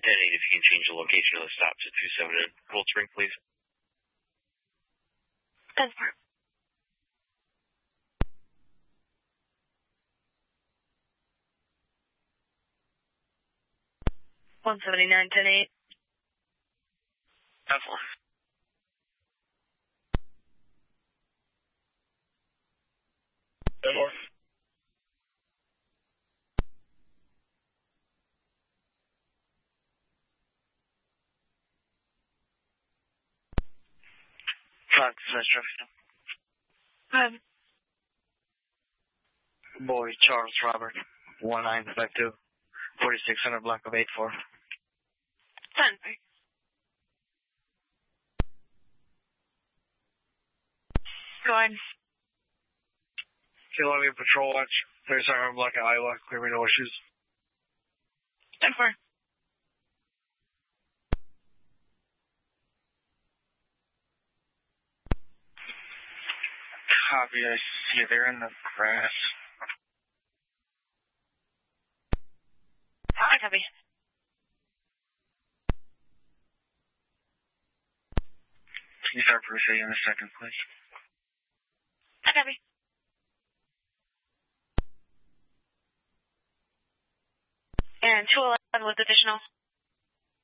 10-8, if you can change the location of the stop to 27 in Cold Spring, please. 10-4. 179, 10-8. 10-4. Fox, West Boy Charles Robert, 1952, 4600 block of 84. 10-3. Go ahead. Columbia Patrol Watch, 3700 block of Iowa, clear me, no issues. 10-4. Copy, I see you there in the grass. I copy. Can you start proceeding in a second, please? I copy. And 211 with additional.